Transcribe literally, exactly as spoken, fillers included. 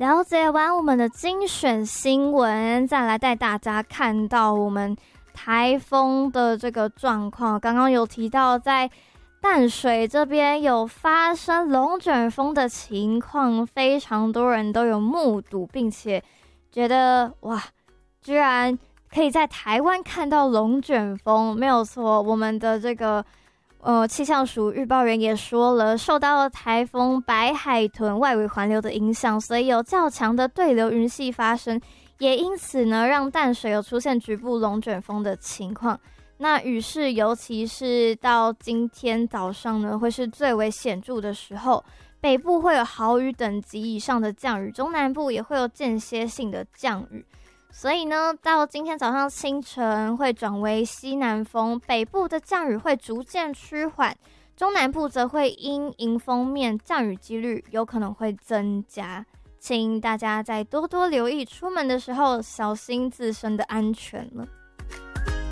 了解完我们的精选新闻，再来带大家看到我们台风的这个状况。刚刚有提到在淡水这边有发生龙卷风的情况，非常多人都有目睹，并且觉得哇，居然可以在台湾看到龙卷风，没有错。我们的这个呃气象署预报员也说了，受到台风白海豚外围环流的影响，所以有较强的对流云系发生，也因此呢，让淡水有出现局部龙卷风的情况。那雨势尤其是到今天早上呢，会是最为显著的时候。北部会有豪雨等级以上的降雨，中南部也会有间歇性的降雨。所以呢，到今天早上清晨会转为西南风，北部的降雨会逐渐趋缓，中南部则会因迎风面降雨几率有可能会增加。请大家再多多留意，出门的时候小心自身的安全了。